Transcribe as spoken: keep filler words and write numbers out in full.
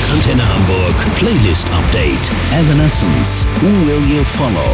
Antenne Hamburg Playlist Update. Evanescence. Who Will You Follow?